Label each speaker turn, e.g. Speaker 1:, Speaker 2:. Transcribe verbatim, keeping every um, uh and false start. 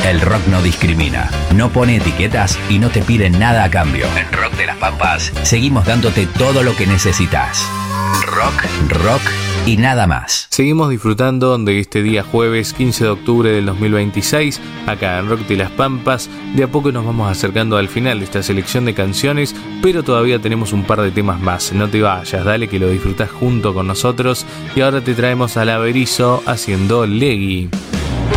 Speaker 1: El rock no discrimina, no pone etiquetas y no te pide nada a cambio. En Rock de las Pampas seguimos dándote todo lo que necesitas. Rock, rock y nada más.
Speaker 2: Seguimos disfrutando de este día jueves quince de octubre del dos mil veintiséis, acá en Rock de las Pampas. De a poco nos vamos acercando al final de esta selección de canciones, pero todavía tenemos un par de temas más. No te vayas, dale que lo disfrutás junto con nosotros. Y ahora te traemos a La Berizo haciendo Legui.